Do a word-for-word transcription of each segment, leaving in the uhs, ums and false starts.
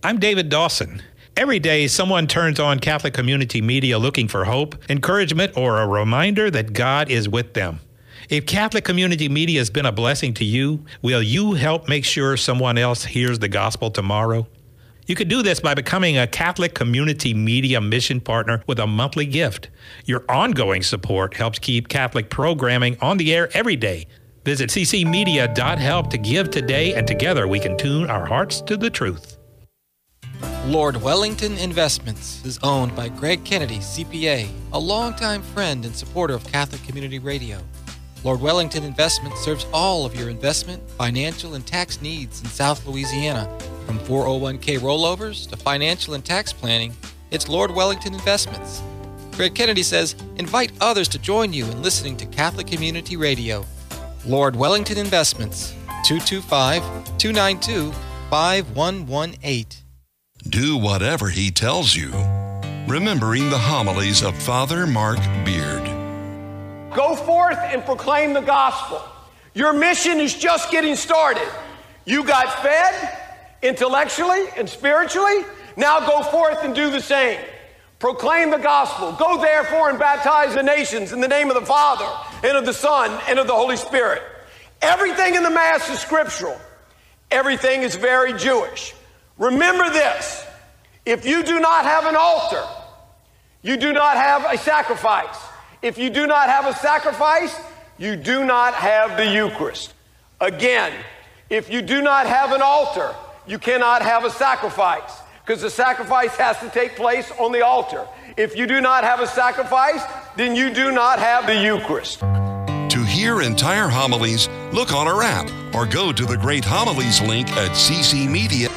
I'm David Dawson. Every day, someone turns on Catholic Community Media looking for hope, encouragement, or a reminder that God is with them. If Catholic Community Media has been a blessing to you, will you help make sure someone else hears the gospel tomorrow? You could do this by becoming a Catholic Community Media mission partner with a monthly gift. Your ongoing support helps keep Catholic programming on the air every day. Visit c c media dot help to give today, and together we can tune our hearts to the truth. Lord Wellington Investments is owned by Greg Kennedy, C P A, a longtime friend and supporter of Catholic Community Radio. Lord Wellington Investments serves all of your investment, financial, and tax needs in South Louisiana. From four oh one k rollovers to financial and tax planning, it's Lord Wellington Investments. Greg Kennedy says, invite others to join you in listening to Catholic Community Radio. Lord Wellington Investments, two two five, two nine two, five one one eight. Do whatever he tells you. Remembering the homilies of Father Mark Beard. Go forth and proclaim the gospel. Your mission is just getting started. You got fed intellectually and spiritually. Now go forth and do the same. Proclaim the gospel. Go therefore and baptize the nations in the name of the Father and of the Son and of the Holy Spirit. Everything in the Mass is scriptural. Everything is very Jewish. Remember this. If you do not have an altar, you do not have a sacrifice. If you do not have a sacrifice, you do not have the Eucharist. Again, if you do not have an altar, you cannot have a sacrifice, because the sacrifice has to take place on the altar. If you do not have a sacrifice, then you do not have the Eucharist. To hear entire homilies, look on our app or go to the Great Homilies link at C C Media.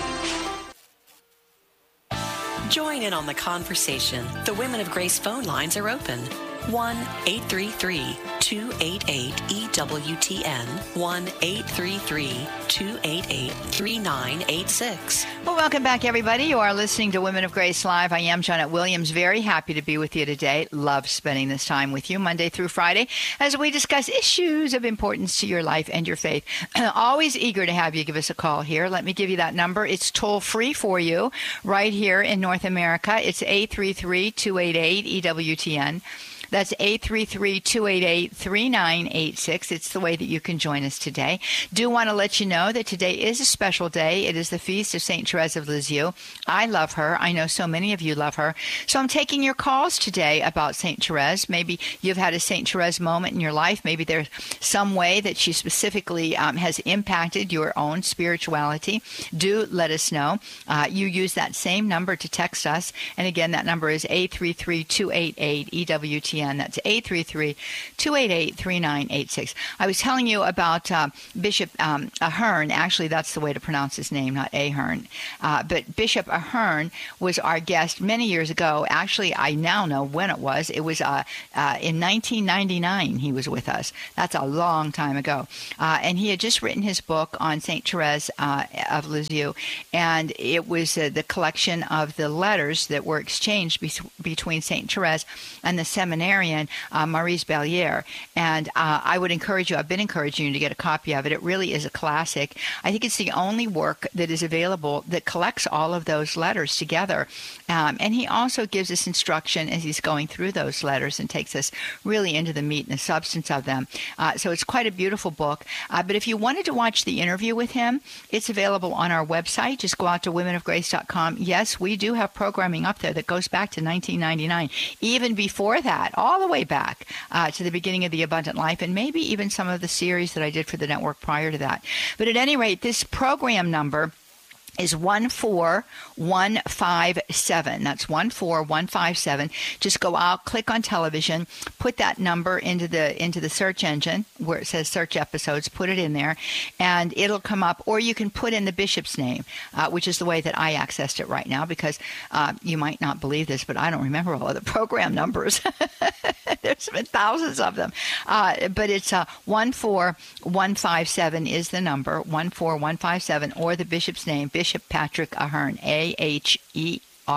Join in on the conversation. The Women of Grace phone lines are open. one eight three three, two eight eight, E W T N, one eight three three, two eight eight, three nine eight six. Well, welcome back, everybody. You are listening to Women of Grace Live. I am Janet Williams. Very happy to be with you today. Love spending this time with you Monday through Friday as we discuss issues of importance to your life and your faith. Always eager to have you give us a call here. Let me give you that number. It's toll free for you right here in North America. It's eight three three, two eight eight, E W T N. That's eight three three, two eight eight, three nine eight six. It's the way that you can join us today. Do want to let you know that today is a special day. It is the feast of Saint Therese of Lisieux. I love her. I know so many of you love her. So I'm taking your calls today about Saint Therese. Maybe you've had a Saint Therese moment in your life. Maybe there's some way that she specifically um, has impacted your own spirituality. Do let us know. Uh, you use that same number to text us. And again, that number is eight three three, two eight eight, E W T N. That's eight three three, two eight eight, three nine eight six. I was telling you about uh, Bishop um, Ahern. Actually, that's the way to pronounce his name, not Ahern. Uh, but Bishop Ahern was our guest many years ago. Actually, I now know when it was. It was uh, uh, in nineteen ninety-nine he was with us. That's a long time ago. Uh, and he had just written his book on Saint Therese uh, of Lisieux. And it was uh, the collection of the letters that were exchanged be- between Saint Therese and the seminary Uh, Maurice Bellier. And uh, I would encourage you, I've been encouraging you to get a copy of it. It really is a classic. I think it's the only work that is available that collects all of those letters together. Um, and he also gives us instruction as he's going through those letters and takes us really into the meat and the substance of them. Uh, so it's quite a beautiful book. Uh, but if you wanted to watch the interview with him, it's available on our website. Just go out to women of grace dot com. Yes, we do have programming up there that goes back to nineteen ninety-nine. Even before that, all the way back uh, to the beginning of The Abundant Life, and maybe even some of the series that I did for the network prior to that. But at any rate, this program number is one four one five seven. That's one four one five seven. Just go out, click on television, put that number into the into the search engine where it says search episodes, put it in there, and it'll come up. Or you can put in the bishop's name, uh, which is the way that I accessed it right now, because uh, you might not believe this, but I don't remember all of the program numbers. There's been thousands of them. Uh, but it's uh, one four one five seven is the number, one four one five seven, or the bishop's name, Bishop Patrick Ahern, A H E R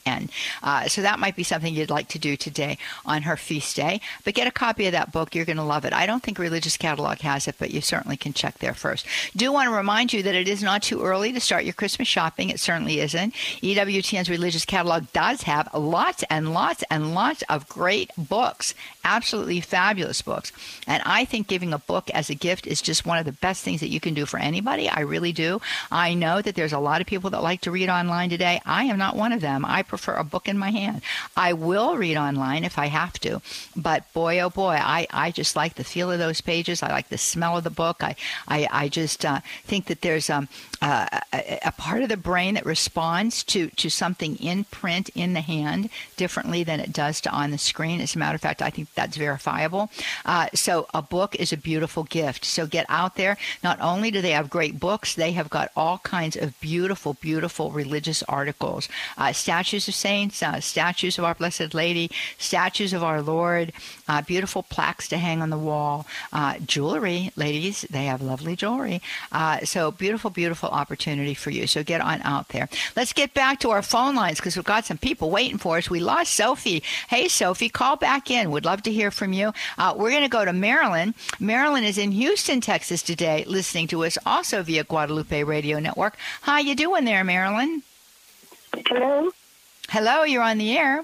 N. Uh, so that might be something you'd like to do today on her feast day. But get a copy of that book. You're going to love it. I don't think Religious Catalog has it, but you certainly can check there first. Do want to remind you that it is not too early to start your Christmas shopping. It certainly isn't. E W T N's Religious Catalog does have lots and lots and lots of great books, absolutely fabulous books. And I think giving a book as a gift is just one of the best things that you can do for anybody. I really do. I know that there's a lot of people that like to read online today. I am not one of them. I prefer a book in my hand. I will read online if I have to, but boy, oh boy, I, I just like the feel of those pages. I like the smell of the book. I, I, I just uh, think that there's um, uh, a, a part of the brain that responds to, to something in print in the hand differently than it does to on the screen. As a matter of fact, I think that's verifiable. Uh, so a book is a beautiful gift. So get out there. Not only do they have great books, they have got all kinds of beautiful, beautiful religious articles, uh, statues of saints, uh, statues of Our Blessed Lady, statues of our Lord, uh, beautiful plaques to hang on the wall, uh, jewelry, ladies, they have lovely jewelry. Uh, so beautiful, beautiful opportunity for you. So get on out there. Let's get back to our phone lines because we've got some people waiting for us. We lost Sophie. Hey, Sophie, call back in. Would love to hear from you. Uh, we're going to go to Marilyn. Marilyn is in Houston, Texas today, listening to us also via Guadalupe Radio Network. How you doing there, Marilyn? Hello. Hello, you're on the air.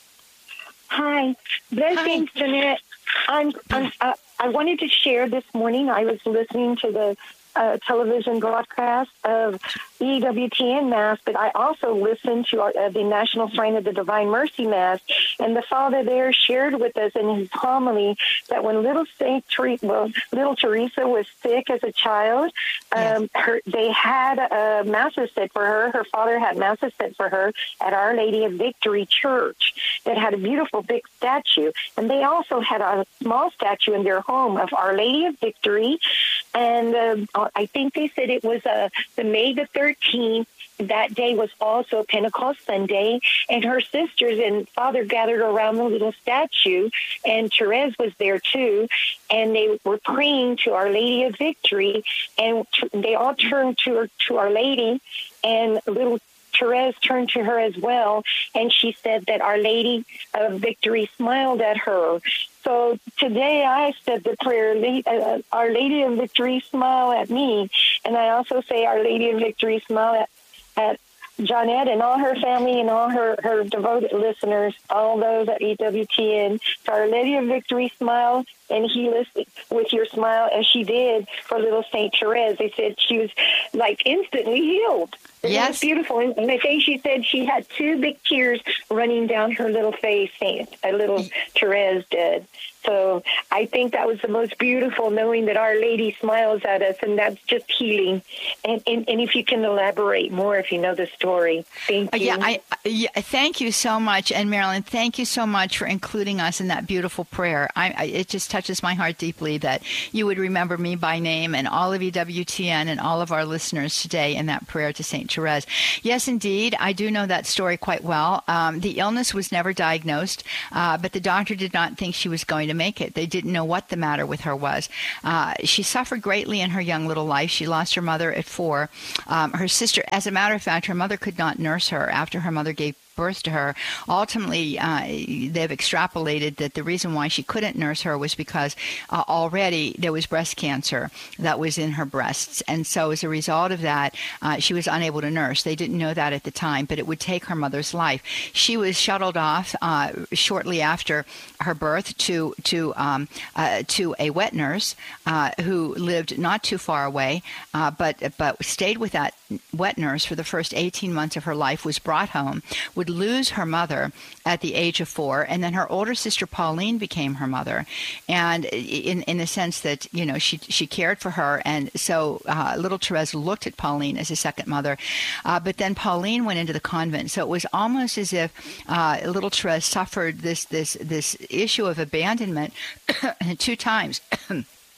Hi. Blessings, Hi. Jeanette. I'm, I'm, uh, I wanted to share this morning. I was listening to the uh, television broadcast of E W T N Mass, but I also listened to our, uh, the National Shrine of the Divine Mercy Mass, and the Father there shared with us in his homily that when little Saint Teresa, well, little Teresa was sick as a child, um, yes. her, they had a masses set for her. Her father had masses set for her at Our Lady of Victory Church that had a beautiful big statue, and they also had a small statue in their home of Our Lady of Victory, and uh, I think they said it was uh, the May the thirteenth. That day was also Pentecost Sunday, and her sisters and father gathered around the little statue, and Therese was there too, and they were praying to Our Lady of Victory, and t- they all turned to her, to Our Lady, and little Therese turned to her as well, and she said that Our Lady of Victory smiled at her. So today I said the prayer, uh, Our Lady of Victory, smile at me. And I also say, Our Lady of Victory, smile at, at Jeanette and all her family and all her, her devoted listeners, all those at E W T N. So Our Lady of Victory, smile and heal us with your smile, as she did for little Saint Therese. They said she was like instantly healed. It yes. was beautiful. And I think she said she had two big tears running down her little face, Saint, a little Therese did. So I think that was the most beautiful, knowing that Our Lady smiles at us, and that's just healing. And and, and if you can elaborate more, if you know the story. Thank you. Yeah, I, yeah, thank you so much. And Marilyn, thank you so much for including us in that beautiful prayer. I, I, it just touches my heart deeply that you would remember me by name and all of E W T N and all of our listeners today in that prayer to Saint Therese. Yes, indeed. I do know that story quite well. Um, the illness was never diagnosed, uh, but the doctor did not think she was going to make it. They didn't know what the matter with her was. Uh, she suffered greatly in her young little life. She lost her mother at four. Um, her sister, as a matter of fact, her mother could not nurse her after her mother gave birth to her. Ultimately, uh, they've extrapolated that the reason why she couldn't nurse her was because uh, already there was breast cancer that was in her breasts. And so as a result of that, uh, she was unable to nurse. They didn't know that at the time, but it would take her mother's life. She was shuttled off uh, shortly after her birth to to um, uh, to a wet nurse uh, who lived not too far away, uh, but but stayed with that wet nurse for the first eighteen months of her life, was brought home, would lose her mother at the age of four, and then her older sister Pauline became her mother, and in in the sense that, you know, she she cared for her, and so uh, little Therese looked at Pauline as a second mother, uh, but then Pauline went into the convent, so it was almost as if uh, little Therese suffered this this this issue of abandonment two times.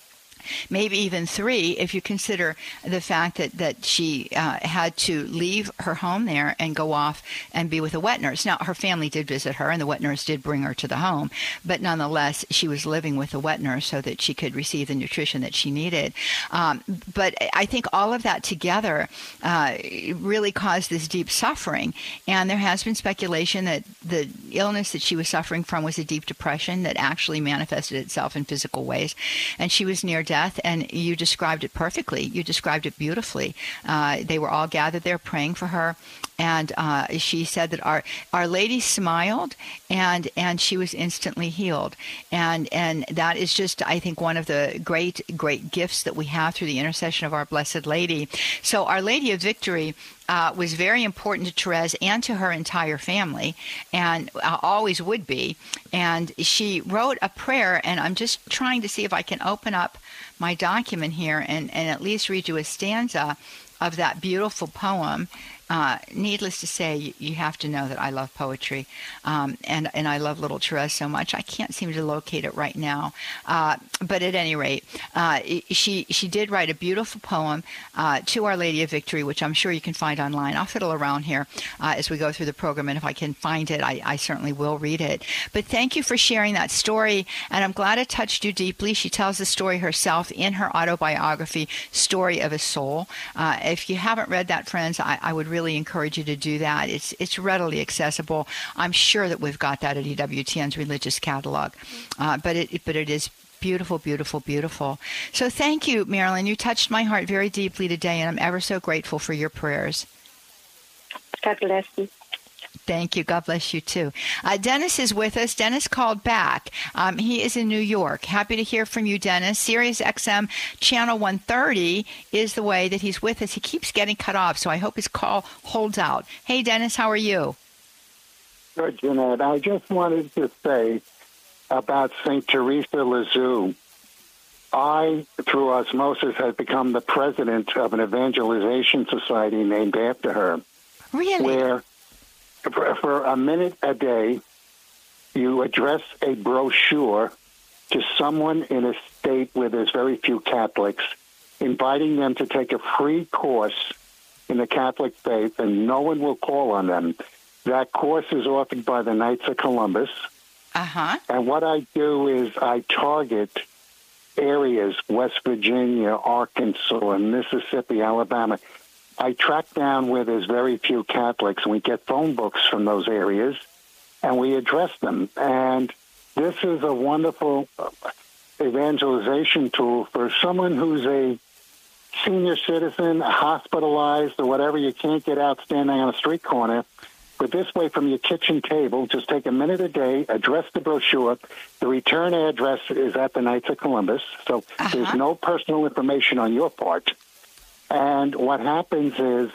maybe even three if you consider the fact that, that she uh, had to leave her home there and go off and be with a wet nurse. Now, her family did visit her, and the wet nurse did bring her to the home, but nonetheless, she was living with the wet nurse so that she could receive the nutrition that she needed. Um, but I think all of that together uh, really caused this deep suffering, and there has been speculation that the illness that she was suffering from was a deep depression that actually manifested itself in physical ways, and she was near death, and you described it perfectly. You described it beautifully. Uh, they were all gathered there praying for her, and uh, she said that our Our Lady smiled, and and she was instantly healed, and and that is just, I think, one of the great great gifts that we have through the intercession of our Blessed Lady. So Our Lady of Victory uh, was very important to Therese and to her entire family, and uh, always would be. And she wrote a prayer, and I'm just trying to see if I can open up my document here and, and at least read you a stanza of that beautiful poem. Uh, needless to say, you, you have to know that I love poetry, um, and, and I love Little Therese so much. I can't seem to locate it right now. Uh, but at any rate, uh, she she did write a beautiful poem uh, to Our Lady of Victory, which I'm sure you can find online. I'll fiddle around here uh, as we go through the program, and if I can find it, I, I certainly will read it. But thank you for sharing that story, and I'm glad it touched you deeply. She tells the story herself in her autobiography, Story of a Soul. Uh, if you haven't read that, friends, I, I would really encourage you to do that. It's it's readily accessible. I'm sure that we've got that at E W T N's religious catalog, uh, but it but it is beautiful, beautiful, beautiful. So thank you, Marilyn. You touched my heart very deeply today, and I'm ever so grateful for your prayers. God bless you. Thank you. God bless you, too. Uh, Dennis is with us. Dennis called back. Um, he is in New York. Happy to hear from you, Dennis. Sirius X M Channel one thirty is the way that he's with us. He keeps getting cut off, so I hope his call holds out. Hey, Dennis, how are you? Good, Jeanette. I just wanted to say about Saint Teresa Lisieux. I, through osmosis, have become the president of an evangelization society named after her. Really? Where for a minute a day, you address a brochure to someone in a state where there's very few Catholics, inviting them to take a free course in the Catholic faith, and no one will call on them. That course is offered by the Knights of Columbus. Uh-huh. And what I do is I target areas, West Virginia, Arkansas, Mississippi, Alabama. I track down where there's very few Catholics, and we get phone books from those areas, and we address them. And this is a wonderful evangelization tool for someone who's a senior citizen, hospitalized, or whatever. You can't get out standing on a street corner. But this way, from your kitchen table, just take a minute a day, address the brochure. The return address is at the Knights of Columbus, so uh-huh. there's no personal information on your part. And what happens is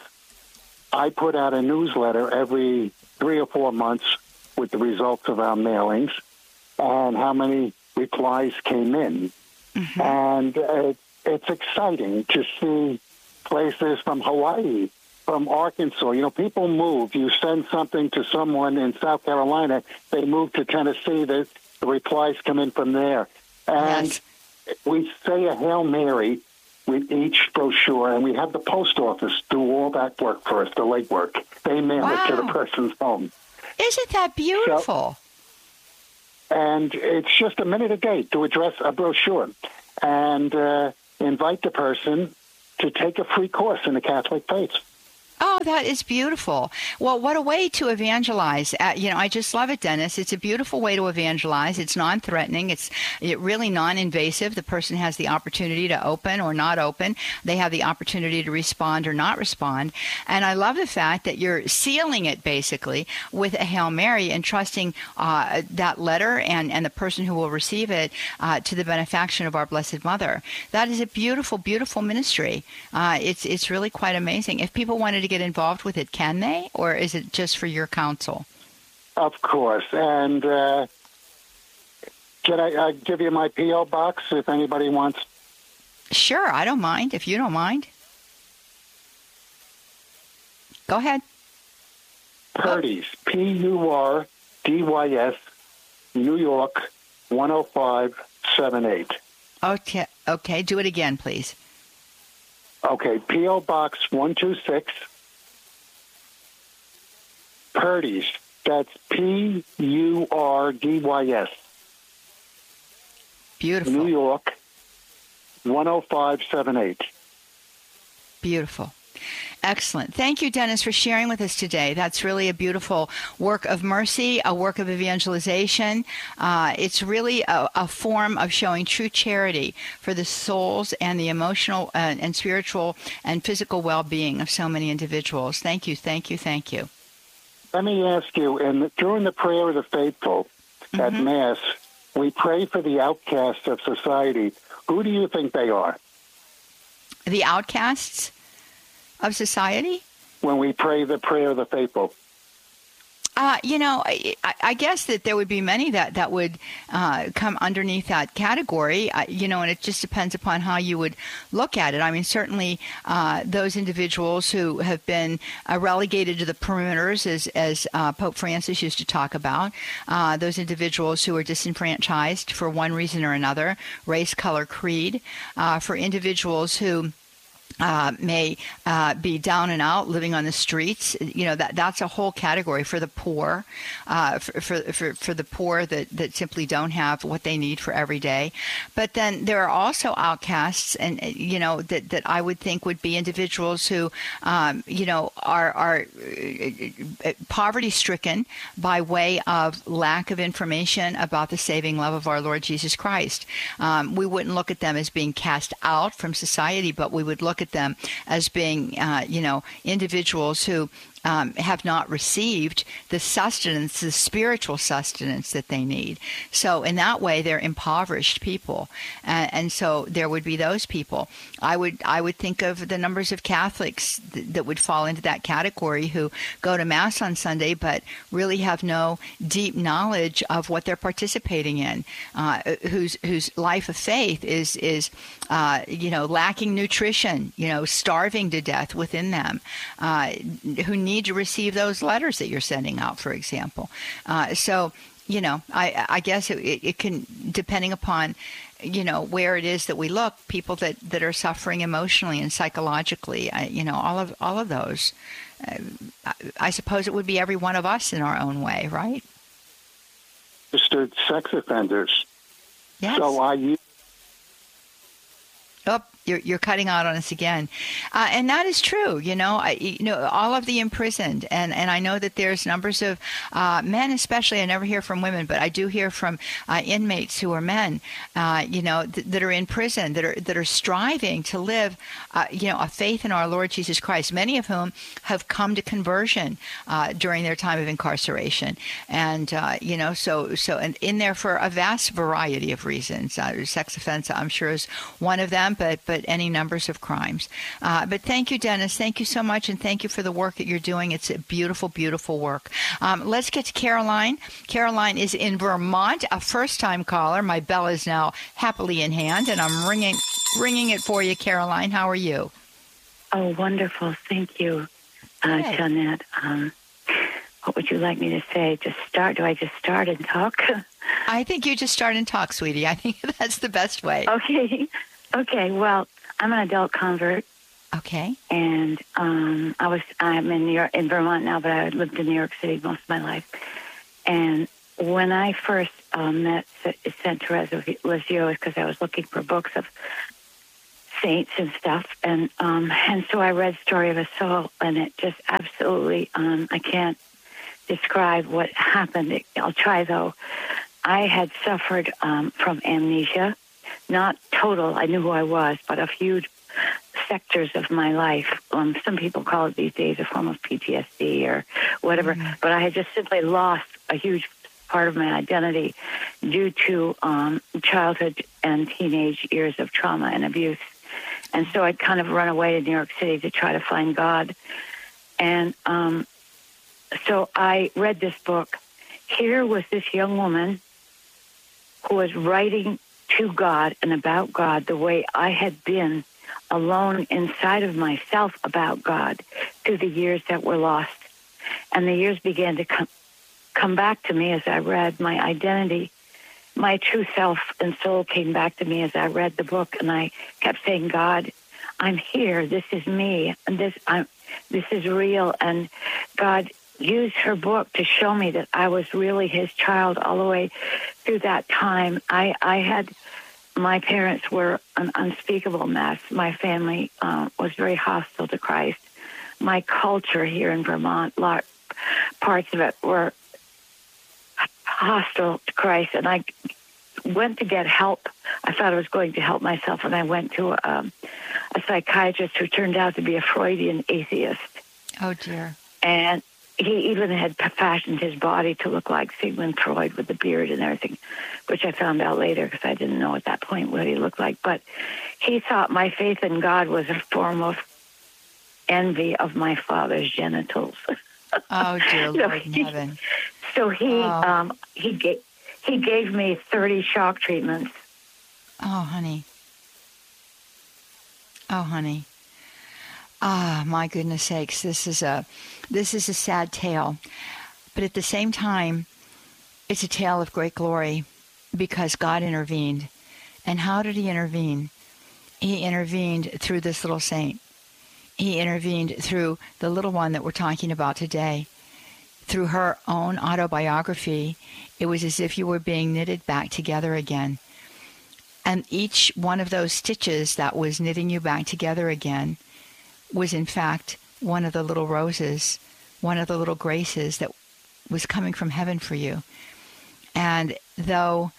I put out a newsletter every three or four months with the results of our mailings and how many replies came in. Mm-hmm. And it, it's exciting to see places from Hawaii, from Arkansas. You know, people move. You send something to someone in South Carolina, they move to Tennessee, the, the replies come in from there. And yes. we say a Hail Mary with each brochure, and we have the post office do all that work for us, the legwork. They mail wow. it to the person's home. Isn't that beautiful? So, and it's just a minute a day to address a brochure and uh, invite the person to take a free course in the Catholic faith. Oh, that is beautiful. Well, what a way to evangelize. Uh, you know, I just love it, Dennis. It's a beautiful way to evangelize. It's non-threatening. It's it really non-invasive. The person has the opportunity to open or not open. They have the opportunity to respond or not respond. And I love the fact that you're sealing it, basically, with a Hail Mary and trusting uh, that letter and, and the person who will receive it uh, to the benefaction of our Blessed Mother. That is a beautiful, beautiful ministry. Uh, it's, it's really quite amazing. If people wanted to get involved with it, can they, or is it just for your counsel? Of course. And uh, can I uh, give you my P O box if anybody wants? Sure, I don't mind if you don't mind. Go ahead. Purdy's, P U R D Y S, New York, one oh five seven eight. Okay, okay. Do it again, please. Okay, P O. Box one two six, Purdy's. That's P U R D Y S. Beautiful. New York, one oh five seven eight. Beautiful. Excellent. Thank you, Dennis, for sharing with us today. That's really a beautiful work of mercy, a work of evangelization. Uh, it's really a, a form of showing true charity for the souls and the emotional uh, and spiritual and physical well-being of so many individuals. Thank you, thank you, thank you. Let me ask you, and during the prayer of the faithful mm-hmm. at Mass, we pray for the outcasts of society. Who do you think they are? The outcasts of society? When we pray the prayer of the faithful. Uh, you know, I, I guess that there would be many that, that would uh, come underneath that category, uh, you know, and it just depends upon how you would look at it. I mean, certainly uh, those individuals who have been uh, relegated to the perimeters, as, as uh, Pope Francis used to talk about, uh, those individuals who are disenfranchised for one reason or another, race, color, creed, uh, for individuals who Uh, may uh, be down and out, living on the streets. You know, that that's a whole category for the poor, uh, for, for for for the poor that, that simply don't have what they need for every day. But then there are also outcasts, and you know that, that I would think would be individuals who, um, you know, are are poverty stricken by way of lack of information about the saving love of our Lord Jesus Christ. Um, we wouldn't look at them as being cast out from society, but we would look at them as being, uh, you know, individuals who um, have not received the sustenance, the spiritual sustenance that they need. So in that way, they're impoverished people, and, and so there would be those people. I would I would think of the numbers of Catholics th- that would fall into that category who go to Mass on Sunday but really have no deep knowledge of what they're participating in, uh, whose whose life of faith is is uh, you know lacking nutrition, you know starving to death within them, uh, who need to receive those letters that you're sending out, for example. Uh, so, you know, I, I guess it, it can, depending upon, you know, where it is that we look, people that, that are suffering emotionally and psychologically, I, you know, all of all of those. Uh, I, I suppose it would be every one of us in our own way, right? Registered sex offenders. Yes. So are you? Oh, you're you're cutting out on us again, uh, and that is true. You know, I, you know, all of the imprisoned, and, and I know that there's numbers of uh, men, especially. I never hear from women, but I do hear from uh, inmates who are men. Uh, you know, th- that are in prison, that are that are striving to live, uh, you know, a faith in our Lord Jesus Christ. Many of whom have come to conversion uh, during their time of incarceration, and uh, you know, so so and in there for a vast variety of reasons. Uh, sex offense, I'm sure, is one of them. But but any numbers of crimes. Uh, but thank you, Dennis. Thank you so much, and thank you for the work that you're doing. It's a beautiful, beautiful work. Um, let's get to Caroline. Caroline is in Vermont, a first-time caller. My bell is now happily in hand, and I'm ringing ringing it for you, Caroline. How are you? Oh, wonderful. Thank you, uh, Jeanette. Um, what would you like me to say? Just start? Do I just start and talk? I think you just start and talk, sweetie. I think that's the best way. Okay. Okay, well, I'm an adult convert. Okay. And um, I was I'm in New York, in Vermont now, but I lived in New York City most of my life. And when I first um, met Saint Teresa of Lisieux, it was because I was looking for books of saints and stuff, and um, and so I read Story of a Soul, and it just absolutely um, I can't describe what happened. I'll try though. I had suffered um, from amnesia. Not total, I knew who I was, but a few sectors of my life. Um, some people call it these days a form of P T S D or whatever, mm-hmm. but I had just simply lost a huge part of my identity due to um, childhood and teenage years of trauma and abuse. And so I'd kind of run away to New York City to try to find God. And um, so I read this book. Here was this young woman who was writing to God and about God the way I had been alone inside of myself about God through the years that were lost. And the years began to come, come back to me as I read. My identity my true self and soul came back to me as I read the book, and I kept saying, God, I'm here. This is me, and this I'm, this is real. And God used her book to show me that I was really his child all the way through that time. I, I had, my parents were an unspeakable mess. My family uh, was very hostile to Christ. My culture here in Vermont, large parts of it were hostile to Christ, and I went to get help. I thought I was going to help myself, and I went to um, a psychiatrist who turned out to be a Freudian atheist. Oh, dear. And he even had fashioned his body to look like Sigmund Freud with the beard and everything, which I found out later because I didn't know at that point what he looked like. But he thought my faith in God was a form of envy of my father's genitals. Oh, dear so Lord in he, heaven. So he oh. um, he gave he gave me thirty shock treatments. Oh, honey. Oh, honey. Ah, my goodness sakes, this is a this is a sad tale, but at the same time, it's a tale of great glory because God intervened. And how did he intervene? He intervened through this little saint. He intervened through the little one that we're talking about today. Through her own autobiography, it was as if you were being knitted back together again. And each one of those stitches that was knitting you back together again was in fact one of the little roses, one of the little graces that was coming from heaven for you. And though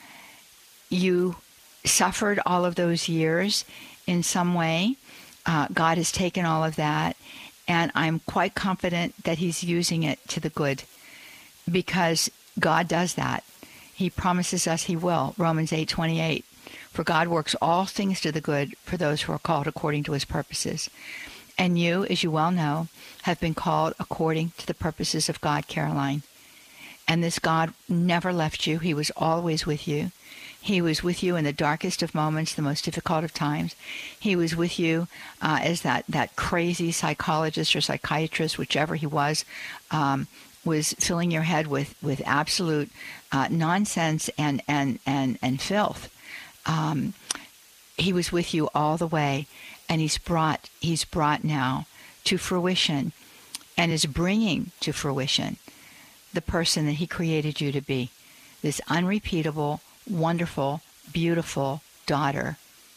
you suffered all of those years in some way, uh, God has taken all of that, and I'm quite confident that he's using it to the good, because God does that. He promises us he will. Romans eight twenty-eight. For God works all things to the good for those who are called according to his purposes. And you, as you well know, have been called according to the purposes of God, Caroline. And this God never left you. He was always with you. He was with you in the darkest of moments, the most difficult of times. He was with you uh, as that, that crazy psychologist or psychiatrist, whichever he was, um, was filling your head with, with absolute uh, nonsense and, and, and, and filth. Um, he was with you all the way, and he's brought, he's brought now to fruition and is bringing to fruition the person that he created you to be, this unrepeatable, wonderful, beautiful daughter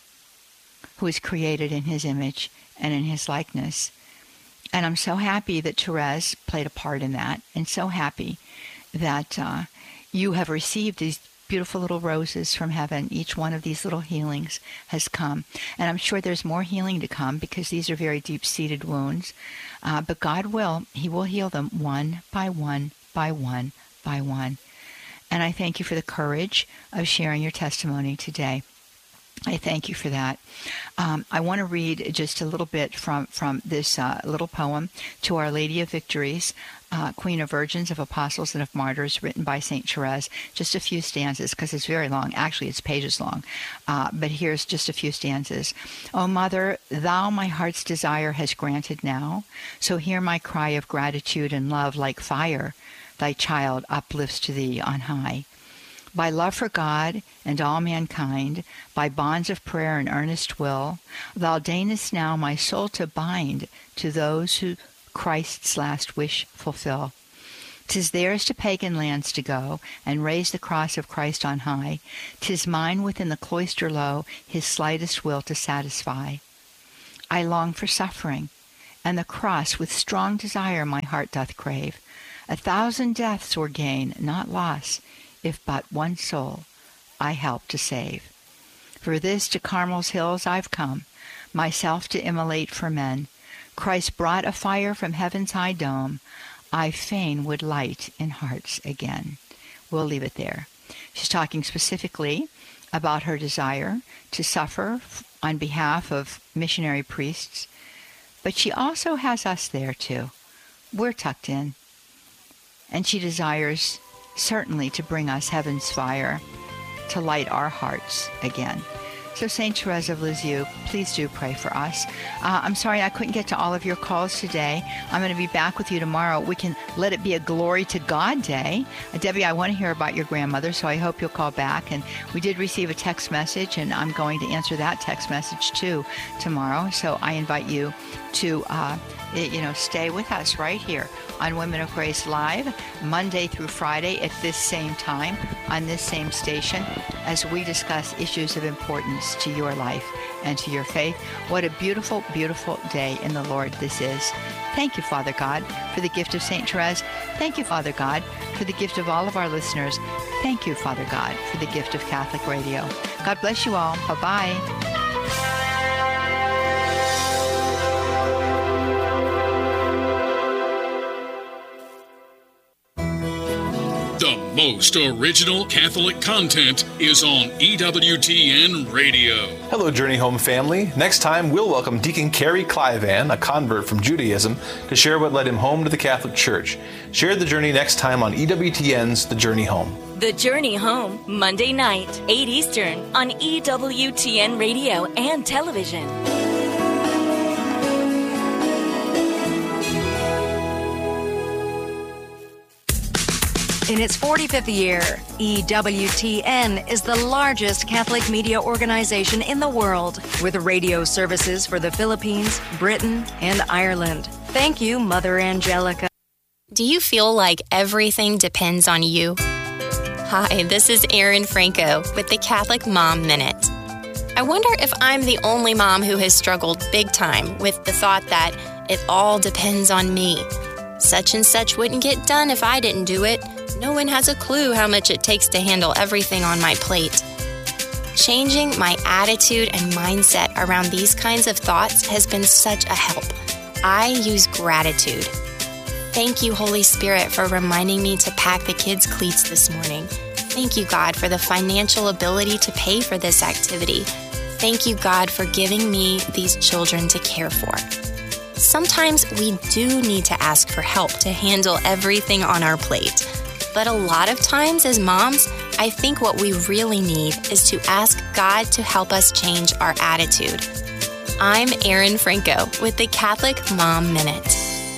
who is created in his image and in his likeness. And I'm so happy that Therese played a part in that, and so happy that uh, you have received these beautiful little roses from heaven. Each one of these little healings has come. And I'm sure there's more healing to come because these are very deep-seated wounds. Uh, but God will. He will heal them one by one by one by one. And I thank you for the courage of sharing your testimony today. I thank you for that. Um, I want to read just a little bit from, from this uh, little poem, To Our Lady of Victories, uh, Queen of Virgins, of Apostles, and of Martyrs, written by Saint Therese. Just a few stanzas, because it's very long. Actually, it's pages long. Uh, but here's just a few stanzas. O Mother, thou my heart's desire hast granted now, so hear my cry of gratitude and love like fire thy child uplifts to thee on high. By love for God and all mankind, by bonds of prayer and earnest will, thou deignest now my soul to bind to those who Christ's last wish fulfill. 'Tis theirs to pagan lands to go, and raise the cross of Christ on high. 'Tis mine within the cloister low, his slightest will to satisfy. I long for suffering, and the cross with strong desire my heart doth crave. A thousand deaths were gain, not loss, if but one soul I help to save. For this to Carmel's hills I've come, myself to immolate for men. Christ brought a fire from heaven's high dome, I fain would light in hearts again. We'll leave it there. She's talking specifically about her desire to suffer on behalf of missionary priests, but she also has us there too. We're tucked in, and she desires certainly to bring us heaven's fire to light our hearts again. So Saint Therese of Lisieux, please do pray for us. Uh, I'm sorry I couldn't get to all of your calls today. I'm going to be back with you tomorrow. We can let it be a glory to God day. Uh, Debbie, I want to hear about your grandmother, so I hope you'll call back. And we did receive a text message, and I'm going to answer that text message too tomorrow. So I invite you to, uh, you know, stay with us right here on Women of Grace Live, Monday through Friday at this same time on this same station as we discuss issues of importance to your life and to your faith. What a beautiful, beautiful day in the Lord this is. Thank you, Father God, for the gift of Saint Therese. Thank you, Father God, for the gift of all of our listeners. Thank you, Father God, for the gift of Catholic Radio. God bless you all. Bye-bye. The most original Catholic content is on E W T N Radio. Hello, Journey Home family. Next time, we'll welcome Deacon Kerry Clivan, a convert from Judaism, to share what led him home to the Catholic Church. Share the journey next time on E W T N's The Journey Home. The Journey Home, Monday night, eight Eastern, on E W T N Radio and television. In its forty-fifth year, E W T N is the largest Catholic media organization in the world, with radio services for the Philippines, Britain, and Ireland. Thank you, Mother Angelica. Do you feel like everything depends on you? Hi, this is Erin Franco with the Catholic Mom Minute. I wonder if I'm the only mom who has struggled big time with the thought that it all depends on me. Such and such wouldn't get done if I didn't do it. No one has a clue how much it takes to handle everything on my plate. Changing my attitude and mindset around these kinds of thoughts has been such a help. I use gratitude. Thank you, Holy Spirit, for reminding me to pack the kids' cleats this morning. Thank you, God, for the financial ability to pay for this activity. Thank you, God, for giving me these children to care for. Sometimes we do need to ask for help to handle everything on our plate. But a lot of times as moms, I think what we really need is to ask God to help us change our attitude. I'm Erin Franco with the Catholic Mom Minute.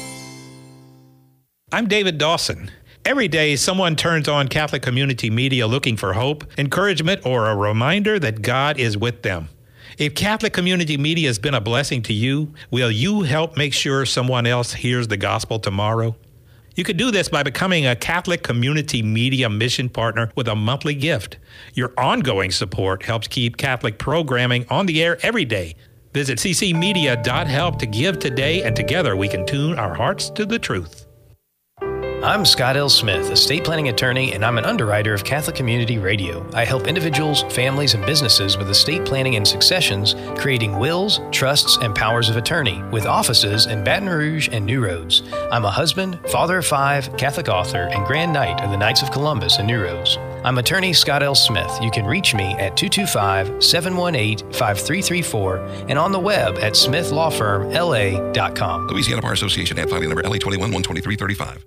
I'm David Dawson. Every day, someone turns on Catholic community media looking for hope, encouragement, or a reminder that God is with them. If Catholic community media has been a blessing to you, will you help make sure someone else hears the gospel tomorrow? You could do this by becoming a Catholic community media mission partner with a monthly gift. Your ongoing support helps keep Catholic programming on the air every day. Visit c c media dot help to give today, and together we can tune our hearts to the truth. I'm Scott L. Smith, estate planning attorney, and I'm an underwriter of Catholic Community Radio. I help individuals, families, and businesses with estate planning and successions, creating wills, trusts, and powers of attorney, with offices in Baton Rouge and New Roads. I'm a husband, father of five, Catholic author, and Grand Knight of the Knights of Columbus in New Roads. I'm attorney Scott L. Smith. You can reach me at two two five, seven one eight, five three three four and on the web at smith law firm l a dot com. Louisiana Bar Association, ad filing number L A twenty-one one twenty-three thirty-five.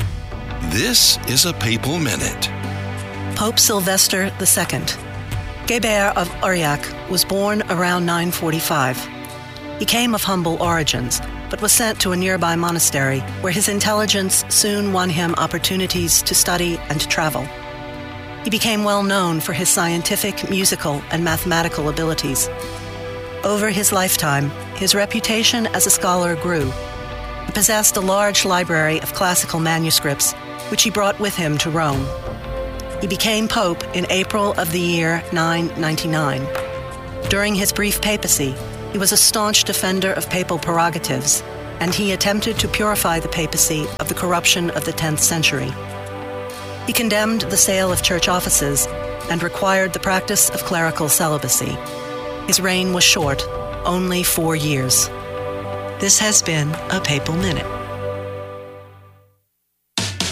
This is a Papal Minute. Pope Sylvester the Second. Geber of Aurillac was born around nine forty-five. He came of humble origins, but was sent to a nearby monastery where his intelligence soon won him opportunities to study and to travel. He became well known for his scientific, musical, and mathematical abilities. Over his lifetime, his reputation as a scholar grew. He possessed a large library of classical manuscripts, which he brought with him to Rome. He became pope in April of the year nine ninety-nine. During his brief papacy, he was a staunch defender of papal prerogatives, and he attempted to purify the papacy of the corruption of the tenth century. He condemned the sale of church offices and required the practice of clerical celibacy. His reign was short, only four years. This has been a Papal Minute.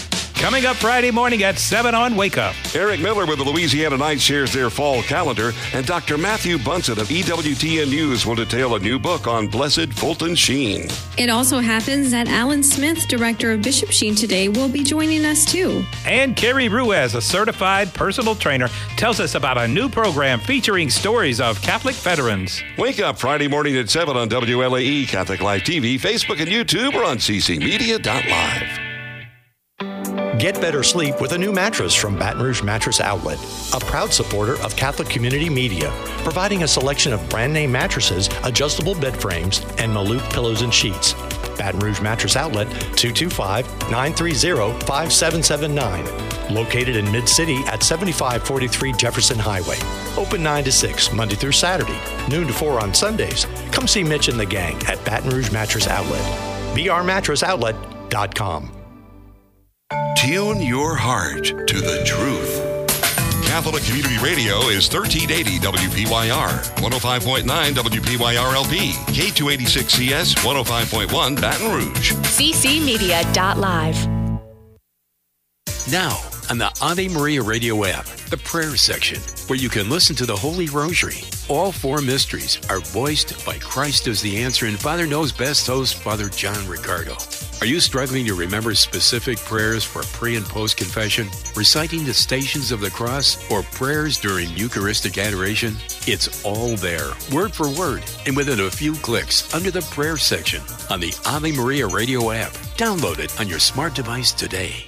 Coming up Friday morning at seven on Wake Up. Eric Miller with the Louisiana Night shares their fall calendar, and Doctor Matthew Bunson of E W T N News will detail a new book on Blessed Fulton Sheen. It also happens that Alan Smith, director of Bishop Sheen Today, will be joining us too. And Carrie Ruiz, a certified personal trainer, tells us about a new program featuring stories of Catholic veterans. Wake Up Friday morning at seven on W L A E, Catholic Live T V, Facebook and YouTube, or on c c media dot live. Get better sleep with a new mattress from Baton Rouge Mattress Outlet, a proud supporter of Catholic Community Media, providing a selection of brand name mattresses, adjustable bed frames, and Malouf pillows and sheets. Baton Rouge Mattress Outlet, two two five, nine three zero, five seven seven nine. Located in Mid-City at seventy-five forty-three Jefferson Highway. Open nine to six, Monday through Saturday, noon to four on Sundays. Come see Mitch and the gang at Baton Rouge Mattress Outlet. b r mattress outlet dot com. Tune your heart to the truth. Catholic Community Radio is thirteen eighty W P Y R, one oh five point nine W P Y R L P, K two eighty-six C S, one oh five point one Baton Rouge. c c media dot live. Now, on the Ave Maria Radio app, the prayer section, where you can listen to the Holy Rosary. All four mysteries are voiced by Christ as the Answer and Father Knows Best host, Father John Ricardo. Are you struggling to remember specific prayers for pre- and post-confession, reciting the Stations of the Cross, or prayers during Eucharistic adoration? It's all there, word for word, and within a few clicks under the prayer section on the Ave Maria Radio app. Download it on your smart device today.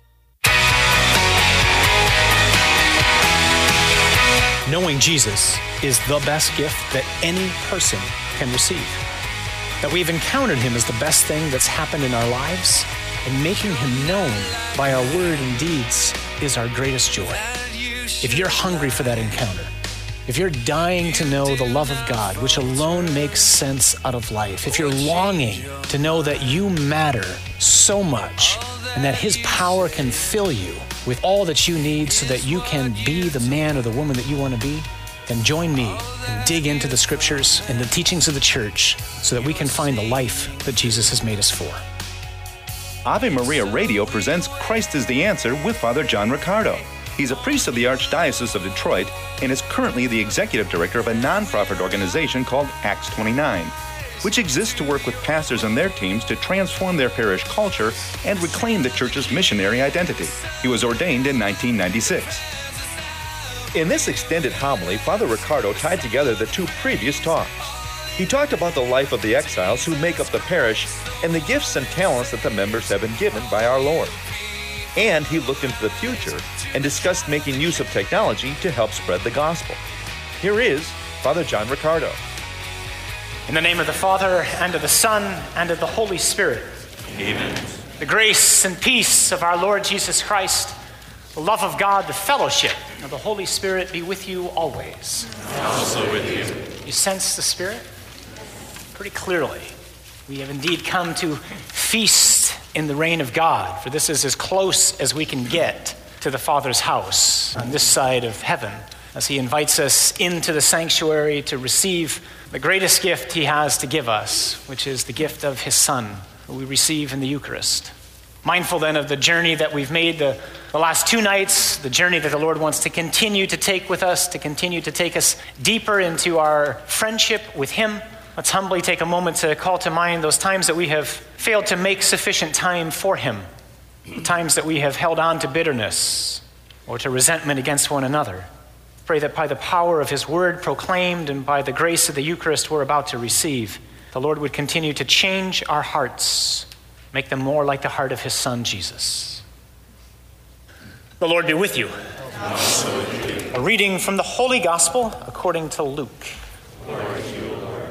Knowing Jesus is the best gift that any person can receive. That we've encountered him is the best thing that's happened in our lives, and making him known by our word and deeds is our greatest joy. If you're hungry for that encounter, if you're dying to know the love of God, which alone makes sense out of life, if you're longing to know that you matter so much and that his power can fill you with all that you need so that you can be the man or the woman that you want to be, then join me and dig into the scriptures and the teachings of the church so that we can find the life that Jesus has made us for. Ave Maria Radio presents Christ is the Answer with Father John Ricardo. He's a priest of the Archdiocese of Detroit and is currently the executive director of a nonprofit organization called Acts twenty-nine, which exists to work with pastors and their teams to transform their parish culture and reclaim the church's missionary identity. He was ordained in nineteen ninety-six. In this extended homily, Father Ricardo tied together the two previous talks. He talked about the life of the exiles who make up the parish and the gifts and talents that the members have been given by our Lord. And he looked into the future and discussed making use of technology to help spread the gospel. Here is Father John Ricardo. In the name of the Father, and of the Son, and of the Holy Spirit. Amen. The grace and peace of our Lord Jesus Christ, the love of God, the fellowship of the Holy Spirit be with you always. Also with you. You sense the Spirit? Pretty clearly. We have indeed come to feast in the reign of God, for this is as close as we can get to the Father's house on this side of heaven, as he invites us into the sanctuary to receive the greatest gift he has to give us, which is the gift of his Son, who we receive in the Eucharist. Mindful then of the journey that we've made the, the last two nights, the journey that the Lord wants to continue to take with us, to continue to take us deeper into our friendship with him. Let's humbly take a moment to call to mind those times that we have failed to make sufficient time for him, the times that we have held on to bitterness or to resentment against one another. Pray that by the power of his word proclaimed and by the grace of the Eucharist we're about to receive, the Lord would continue to change our hearts, make them more like the heart of his Son, Jesus. The Lord be with you. Also with you. A reading from the Holy Gospel according to Luke. Glory to you, Lord.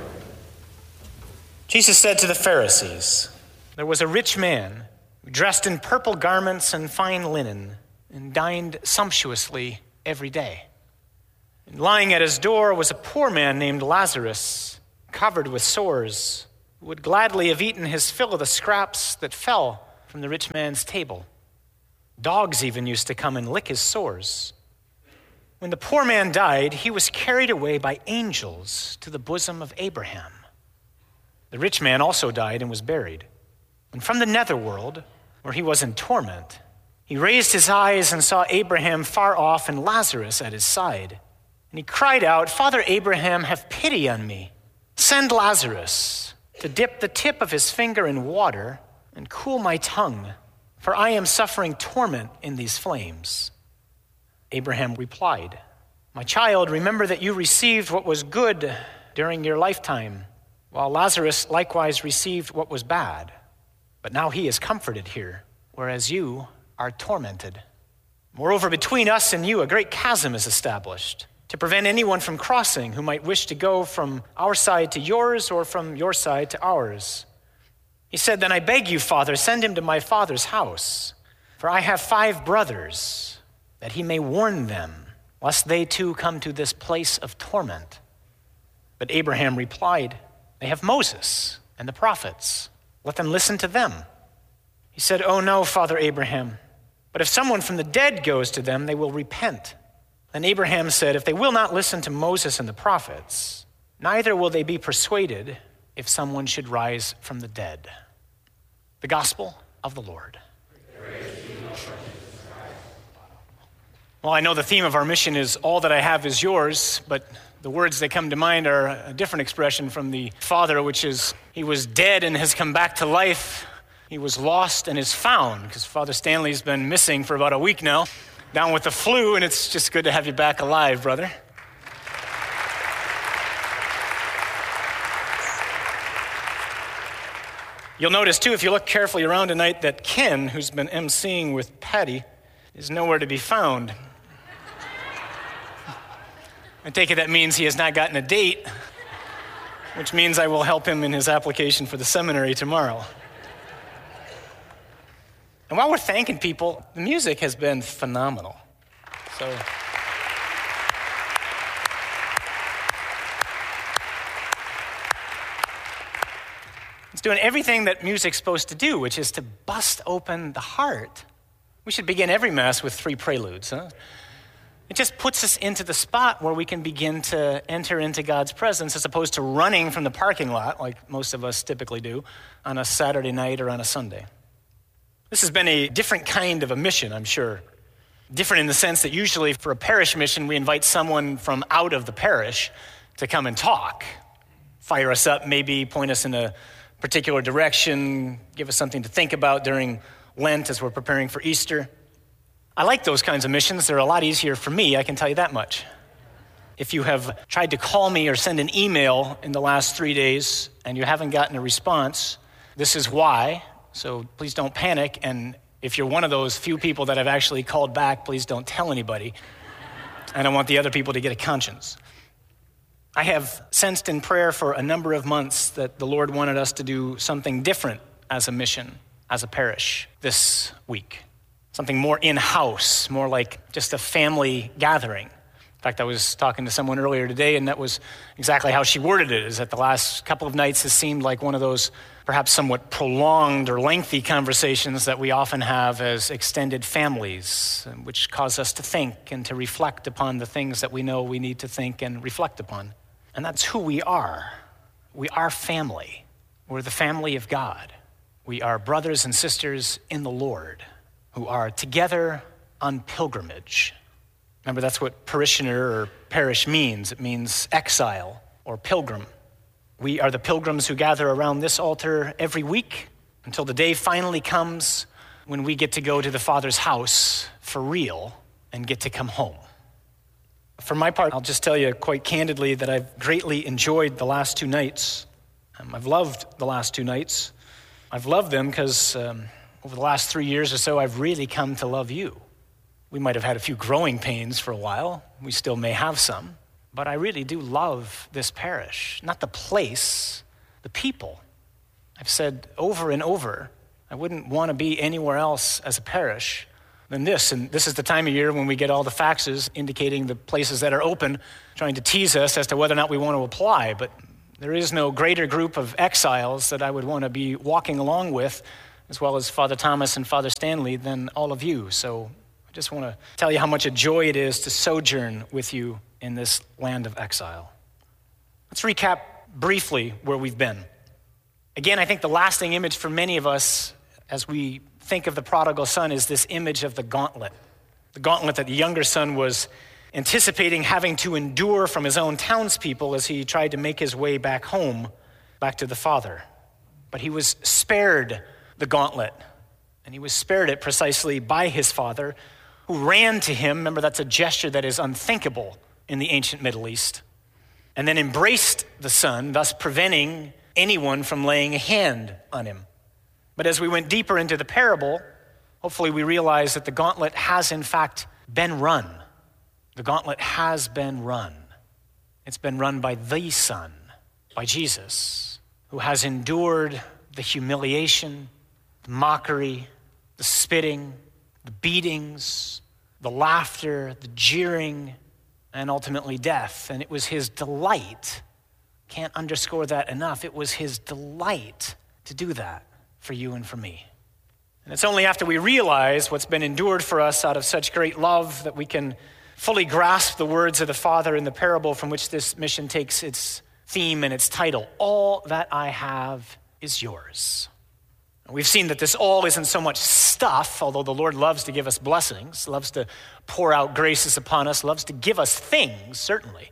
Jesus said to the Pharisees, "There was a rich man dressed in purple garments and fine linen and dined sumptuously every day. And lying at his door was a poor man named Lazarus, covered with sores, who would gladly have eaten his fill of the scraps that fell from the rich man's table. Dogs even used to come and lick his sores. When the poor man died, he was carried away by angels to the bosom of Abraham. The rich man also died and was buried. And from the netherworld, where he was in torment, He raised his eyes and saw Abraham far off and Lazarus at his side. And he cried out, "Father Abraham, have pity on me. Send Lazarus to dip the tip of his finger in water and cool my tongue, for I am suffering torment in these flames." Abraham replied, "My child, remember that you received what was good during your lifetime, while Lazarus likewise received what was bad. But now he is comforted here, whereas you are tormented. Moreover, between us and you a great chasm is established, to prevent anyone from crossing who might wish to go from our side to yours or from your side to ours." He said, "Then I beg you, Father, send him to my father's house, for I have five brothers, that he may warn them, lest they too come to this place of torment." But Abraham replied, "They have Moses and the prophets. Let them listen to them." He said, "Oh no, Father Abraham, but if someone from the dead goes to them, they will repent." Then Abraham said, "If they will not listen to Moses and the prophets, neither will they be persuaded if someone should rise from the dead." The Gospel of the Lord. Well, I know the theme of our mission is "all that I have is yours," but the words that come to mind are a different expression from the Father, which is, he was dead and has come back to life. He was lost and is found, because Father Stanley's been missing for about a week now, down with the flu, and it's just good to have you back alive, brother. You'll notice, too, if you look carefully around tonight, that Ken, who's been emceeing with Patty, is nowhere to be found. I take it that means he has not gotten a date, which means I will help him in his application for the seminary tomorrow. And while we're thanking people, the music has been phenomenal. So it's doing everything that music's supposed to do, which is to bust open the heart. We should begin every Mass with three preludes, huh? It just puts us into the spot where we can begin to enter into God's presence, as opposed to running from the parking lot, like most of us typically do, on a Saturday night or on a Sunday. This has been a different kind of a mission, I'm sure. Different in the sense that usually for a parish mission, we invite someone from out of the parish to come and talk, fire us up, maybe point us in a particular direction, give us something to think about during Lent as we're preparing for Easter. I like those kinds of missions. They're a lot easier for me, I can tell you that much. If you have tried to call me or send an email in the last three days and you haven't gotten a response, this is why. So please don't panic. And if you're one of those few people that have actually called back, please don't tell anybody. I don't want the other people to get a conscience. I have sensed in prayer for a number of months that the Lord wanted us to do something different as a mission, as a parish this week. Something more in-house, more like just a family gathering. In fact, I was talking to someone earlier today, and that was exactly how she worded it, is that the last couple of nights has seemed like one of those perhaps somewhat prolonged or lengthy conversations that we often have as extended families, which cause us to think and to reflect upon the things that we know we need to think and reflect upon. And that's who we are. We are family. We're the family of God. We are brothers and sisters in the Lord who are together on pilgrimage. Remember, that's what parishioner or parish means. It means exile or pilgrim. We are the pilgrims who gather around this altar every week until the day finally comes when we get to go to the Father's house for real and get to come home. For my part, I'll just tell you quite candidly that I've greatly enjoyed the last two nights. Um, I've loved the last two nights. I've loved them because um, over the last three years or so, I've really come to love you. We might have had a few growing pains for a while. We still may have some. But I really do love this parish. Not the place, the people. I've said over and over, I wouldn't want to be anywhere else as a parish than this. And this is the time of year when we get all the faxes indicating the places that are open, trying to tease us as to whether or not we want to apply. But there is no greater group of exiles that I would want to be walking along with, as well as Father Thomas and Father Stanley, than all of you. So I just want to tell you how much a joy it is to sojourn with you in this land of exile. Let's recap briefly where we've been. Again, I think the lasting image for many of us as we think of the prodigal son is this image of the gauntlet. The gauntlet that the younger son was anticipating having to endure from his own townspeople as he tried to make his way back home, back to the father. But he was spared the gauntlet, and he was spared it precisely by his father, who ran to him. Remember, that's a gesture that is unthinkable in the ancient Middle East. And then embraced the son, thus preventing anyone from laying a hand on him. But as we went deeper into the parable, hopefully we realize that the gauntlet has in fact been run. The gauntlet has been run. It's been run by the Son, by Jesus, who has endured the humiliation, the mockery, the spitting, the beatings, the laughter, the jeering, and ultimately death. And it was his delight, can't underscore that enough, it was his delight to do that for you and for me. And it's only after we realize what's been endured for us out of such great love that we can fully grasp the words of the Father in the parable from which this mission takes its theme and its title. All that I have is yours. And we've seen that this all isn't so much stuff, although the Lord loves to give us blessings, loves to pour out graces upon us, loves to give us things, certainly.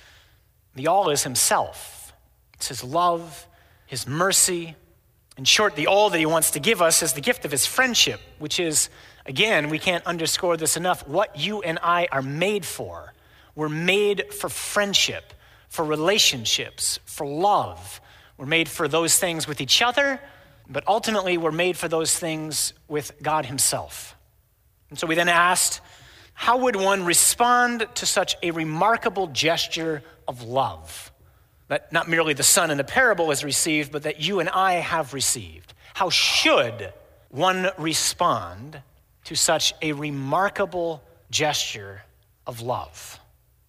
The all is himself. It's his love, his mercy. In short, the all that he wants to give us is the gift of his friendship, which is, again, we can't underscore this enough, what you and I are made for. We're made for friendship, for relationships, for love. We're made for those things with each other, but ultimately we're made for those things with God himself. And so we then asked, how would one respond to such a remarkable gesture of love that not merely the son in the parable has received, but that you and I have received? How should one respond to such a remarkable gesture of love?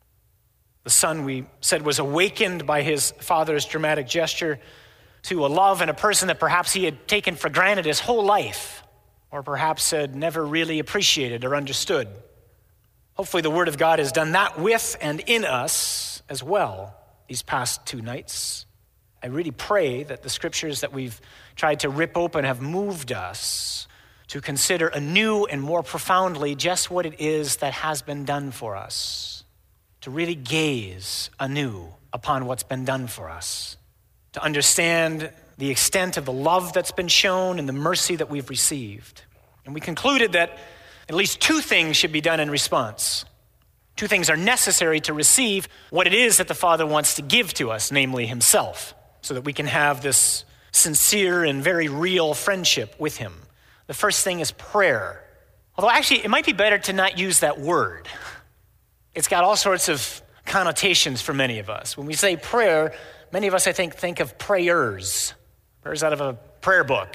The son, we said, was awakened by his father's dramatic gesture to a love and a person that perhaps he had taken for granted his whole life, or perhaps had never really appreciated or understood. Hopefully the Word of God has done that with and in us as well these past two nights. I really pray that the scriptures that we've tried to rip open have moved us to consider anew and more profoundly just what it is that has been done for us, to really gaze anew upon what's been done for us, to understand the extent of the love that's been shown and the mercy that we've received. And we concluded that at least two things should be done in response. Two things are necessary to receive what it is that the Father wants to give to us, namely himself, so that we can have this sincere and very real friendship with him. The first thing is prayer. Although actually, it might be better to not use that word. It's got all sorts of connotations for many of us. When we say prayer, many of us, I think, think of prayers. Prayers out of a prayer book,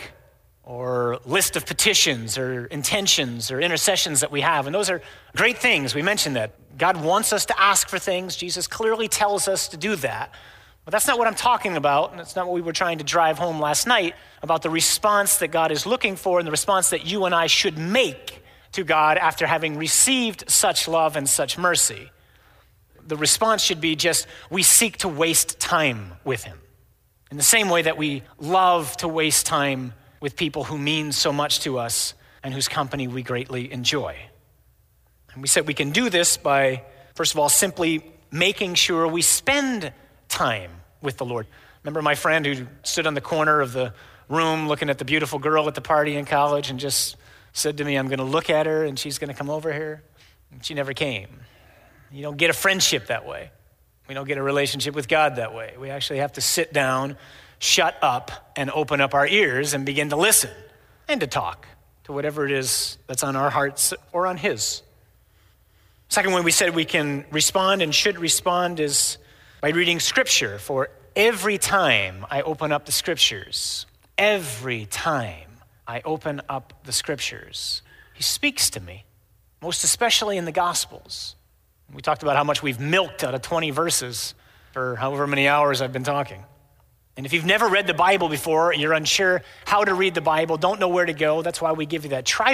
or list of petitions or intentions or intercessions that we have. And those are great things. We mentioned that. God wants us to ask for things. Jesus clearly tells us to do that. But that's not what I'm talking about, and that's not what we were trying to drive home last night about the response that God is looking for and the response that you and I should make to God after having received such love and such mercy. The response should be just, we seek to waste time with him. In the same way that we love to waste time with people who mean so much to us and whose company we greatly enjoy. And we said we can do this by, first of all, simply making sure we spend time with the Lord. Remember my friend who stood on the corner of the room looking at the beautiful girl at the party in college and just said to me, I'm going to look at her and she's going to come over here? And she never came. You don't get a friendship that way. We don't get a relationship with God that way. We actually have to sit down, shut up, and open up our ears and begin to listen and to talk to whatever it is that's on our hearts or on his. Second one we said we can respond and should respond is by reading scripture. For every time I open up the scriptures, every time I open up the scriptures, he speaks to me, most especially in the Gospels. We talked about how much we've milked out of twenty verses for however many hours I've been talking. And if you've never read the Bible before, you're unsure how to read the Bible, don't know where to go, that's why we give you that trifold